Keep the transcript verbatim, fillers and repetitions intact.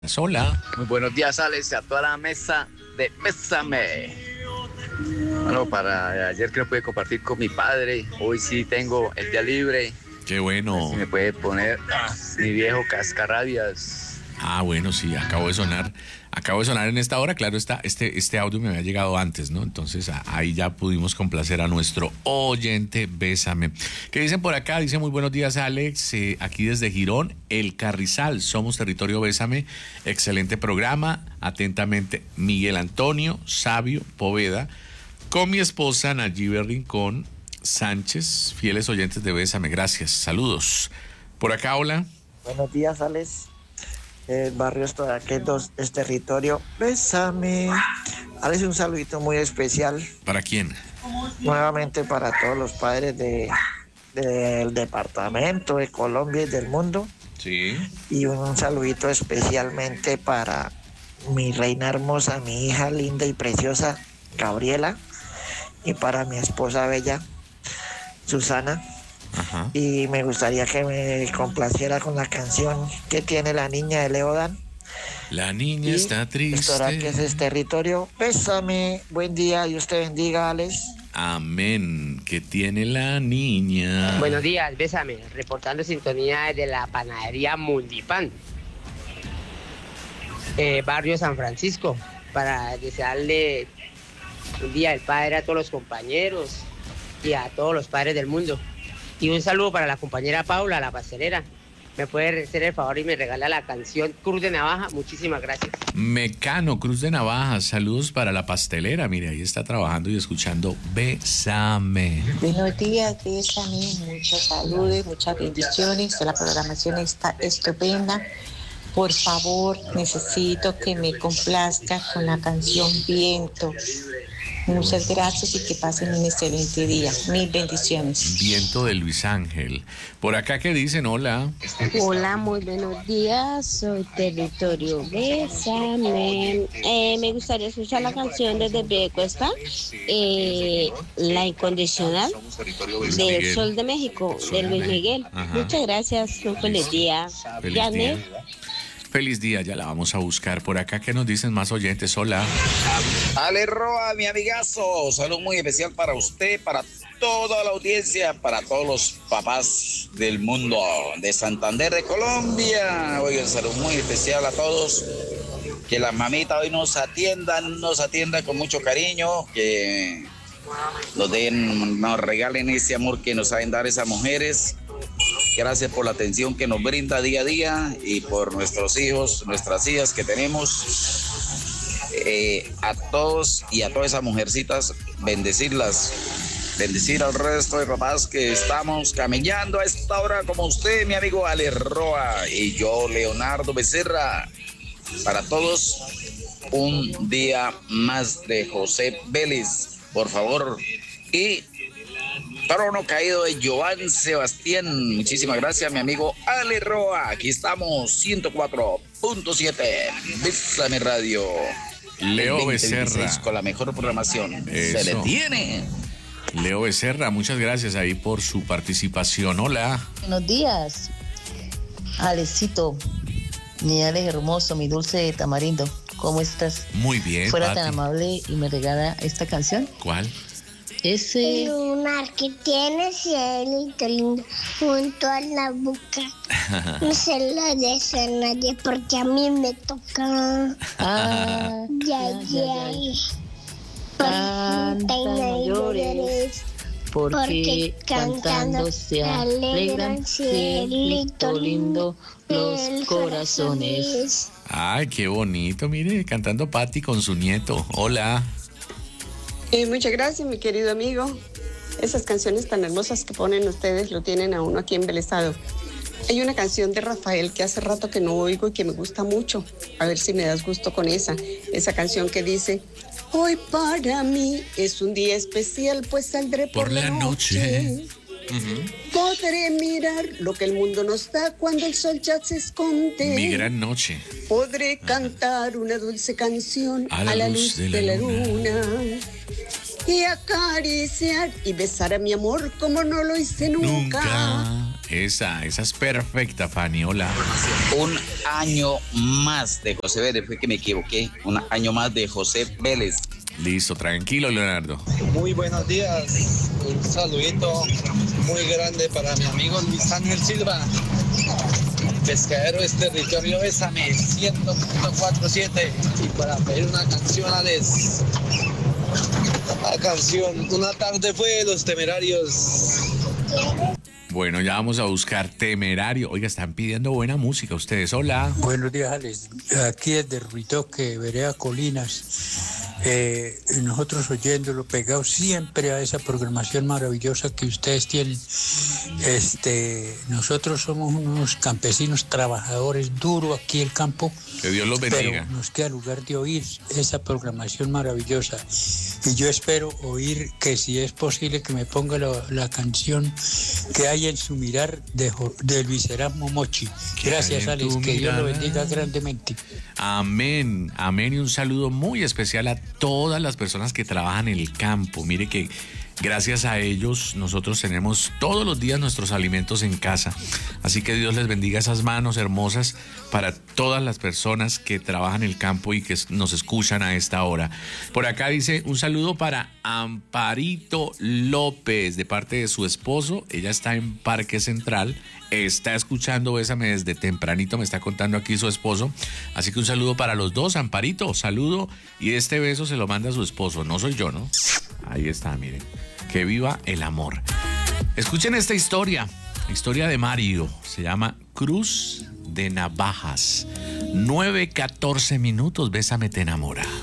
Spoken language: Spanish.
Hola. Muy buenos días, Alex, a toda la mesa de Bésame. Bueno, para ayer que no pude compartir con mi padre, hoy sí tengo el día libre. Qué bueno. Si me puede poner ah, mi viejo cascarrabias. Ah, bueno, sí, acabo de sonar. Acabo de sonar en esta hora, claro, está, este, este audio me había llegado antes, ¿no? Entonces a, ahí ya pudimos complacer a nuestro oyente, Bésame. ¿Qué dicen por acá? Dice muy buenos días, Alex, eh, aquí desde Girón, El Carrizal, somos Territorio Bésame, excelente programa, atentamente Miguel Antonio Sabio Poveda, con mi esposa Nayibe Rincón Sánchez, fieles oyentes de Bésame, gracias, saludos. Por acá, hola. Buenos días, Alex. El barrio Estoraquetos es territorio. Bésame. Alex, un saludito muy especial. ¿Para quién? Nuevamente para todos los padres de, del departamento de Colombia y del mundo. Sí. Y un saludito especialmente para mi reina hermosa, mi hija linda y preciosa, Gabriela. Y para mi esposa bella, Susana. Ajá. Y me gustaría que me complaciera con la canción que tiene la niña de Leodan. La niña Y está triste. Esto que es este territorio. Bésame. Buen día y usted bendiga, Alex. Amén. Que tiene la niña. Buenos días, Bésame. Reportando sintonía desde la panadería Multipan, eh, barrio San Francisco, para desearle un día del padre a todos los compañeros y a todos los padres del mundo. Y un saludo para la compañera Paula, la pastelera. ¿Me puede hacer el favor y me regala la canción Cruz de Navaja? Muchísimas gracias. Mecano, Cruz de Navaja. Saludos para la pastelera. Mire, ahí está trabajando y escuchando Bésame. Buenos días, Bésame. Muchas saludos, muchas bendiciones. La programación está estupenda. Por favor, necesito que me complazca con la canción Viento. Muchas gracias y que pasen un excelente día. Mil bendiciones. Viento de Luis Ángel. Por acá, ¿qué dicen? Hola. Hola, muy buenos días. Soy Territorio Bésame. Eh, me gustaría escuchar la canción desde Piedecuesta, eh, La Incondicional, del Miguel. Sol de México, de Luis Miguel. Ajá. Muchas gracias. Un feliz día. Feliz Janet. día. Feliz día, ya la vamos a buscar. Por acá, ¿qué nos dicen más oyentes? Hola. Ale Roa, mi amigazo, salud muy especial para usted, para toda la audiencia, para todos los papás del mundo de Santander, de Colombia. Oigan, salud muy especial a todos. Que las mamitas hoy nos atiendan, nos atiendan con mucho cariño, que nos den, nos regalen ese amor que nos saben dar esas mujeres. Gracias por la atención que nos brinda día a día y por nuestros hijos, nuestras hijas que tenemos. Eh, a todos y a todas esas mujercitas, bendecirlas, bendecir al resto de papás que estamos caminando a esta hora como usted, mi amigo Ale Roa y yo, Leonardo Becerra. Para todos, un día más de José Vélez, por favor. Y trono caído de Joan Sebastián. Muchísimas gracias, mi amigo Ale Roa. Aquí estamos, ciento cuatro punto siete, Bésame Radio. Leo veinte Becerra. veintiséis con la mejor programación. Eso. Se le tiene. Leo Becerra, muchas gracias ahí por su participación. Hola. Buenos días, Alecito. Mi Alex hermoso, mi dulce de tamarindo. ¿Cómo estás? Muy bien, Fuera Pati. tan amable y me regala esta canción. ¿Cuál? Ese. Lunar que tiene cielito lindo junto a la boca. No se lo deseo a nadie porque a mí me toca. Ah, Ya, ya. Canta, no llores, porque porque cantando se alegran, cielito lindo, los corazones. Ay, qué bonito, mire, cantando Pati con su nieto. Hola. Eh, muchas gracias, mi querido amigo. Esas canciones tan hermosas que ponen ustedes lo tienen a uno aquí embelesado. Hay una canción de Rafael que hace rato que no oigo y que me gusta mucho. A ver si me das gusto con esa. Esa canción que dice: hoy para mí es un día especial, pues saldré por, Por la noche. Uh-huh. Podré mirar lo que el mundo nos da cuando el sol ya se esconde. Mi gran noche. Podré cantar una dulce canción A la luz de la luna. Y acariciar y besar a mi amor como no lo hice nunca. Nunca. Esa, esa es perfecta, Fanny. Hola. Un año más de José Vélez, fue que me equivoqué. Un año más de José Vélez. Listo, tranquilo, Leonardo. Muy buenos días. Un saludito muy grande para mi amigo Luis Ángel Silva. Pescadero es territorio Bésame, cien punto cuarenta y siete. Y para pedir una canción, Alex. La canción Una tarde fue de Los Temerarios. Bueno, ya vamos a buscar Temerario. Oiga, están pidiendo buena música ustedes. Hola. Buenos días, Alex. Aquí desde Ruitoque, Vereda Colinas. Eh, nosotros oyéndolo, pegados siempre a esa programación maravillosa que ustedes tienen. Este, nosotros somos unos campesinos trabajadores duros aquí en el campo. Que Dios los bendiga. Pero nos queda lugar de oír esa programación maravillosa. Y yo espero oír que si es posible que me ponga la, la canción que hay en su mirar de, de Luis Erasmo Mochi. Gracias, Alex. Que Dios lo bendiga grandemente. Amén, amén. Y un saludo muy especial a todas las personas que trabajan en el campo. Mire que gracias a ellos nosotros tenemos todos los días nuestros alimentos en casa. Así que Dios les bendiga esas manos hermosas para todas las personas que trabajan en el campo y que nos escuchan a esta hora. Por acá dice un saludo para Amparito López de parte de su esposo. Ella está en Parque Central. Está escuchando Bésame desde tempranito, me está contando aquí su esposo. Así que un saludo para los dos, Amparito, saludo. Y este beso se lo manda a su esposo, no soy yo, ¿no? Ahí está, miren. Que viva el amor. Escuchen esta historia, historia de Mario. Se llama Cruz de Navajas. nueve catorce minutos, Bésame te enamora.